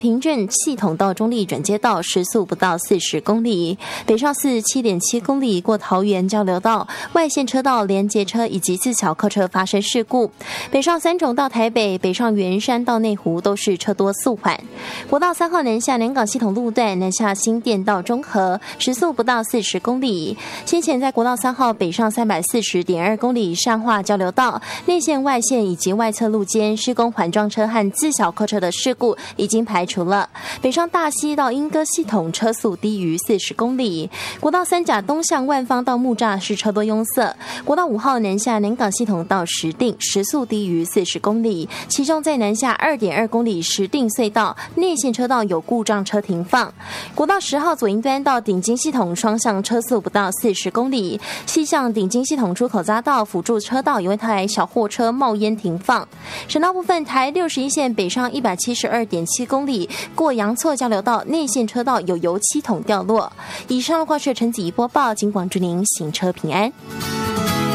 平镇系统到中立转接道时速不到40公里，北上4 7.7公里过桃园交流道，外线车道连接车以及自小客车发生事故。北上3种到台北，北上圆山到内湖都是车多速缓。国道3号南下南港系统路段南下新店到中和，时速不到40公里。先前在国道3号北上340.2公里善化交流道内线、外线以及外侧路间施工缓撞车和自小客车的事故已经排除了。北上大溪到莺歌系统车速低于40公里，国道3甲东向万方到木栅是车多拥塞，国道5号南下南港系统到石碇时速低于40公里，其中在南下2.2公里石碇隧道内线车道有故障车停放，国道10号左营端到顶金系统双向车速不到40公里，西向顶金系统出口匝道辅助车道有一台小货车冒烟停放。省道部分，台61线北上172.7公里过阳错交流道内线车道有油漆桶掉落。以上路况是陈子怡播报，警广祝您行车平安。